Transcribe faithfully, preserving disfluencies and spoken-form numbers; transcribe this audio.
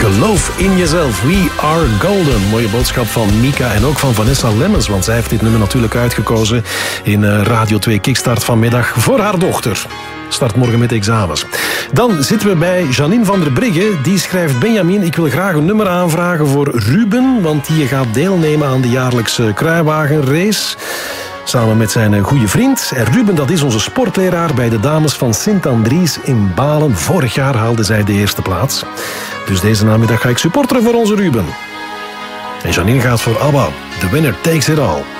Geloof in jezelf. We are golden. Mooie boodschap van Mika en ook van Vanessa Lemmens. Want zij heeft dit nummer natuurlijk uitgekozen in Radio twee Kickstart vanmiddag voor haar dochter. Start morgen met examens. Dan zitten we bij Janine van der Brigge. Die schrijft: Benjamin, ik wil graag een nummer aanvragen voor Ruben, want die gaat deelnemen aan de jaarlijkse kruiwagenrace. Samen met zijn goede vriend. En Ruben, dat is onze sportleraar bij de dames van Sint-Andries in Balen. Vorig jaar haalde zij de eerste plaats. Dus deze namiddag ga ik supporteren voor onze Ruben. En Janine gaat voor ABBA. The winner takes it all.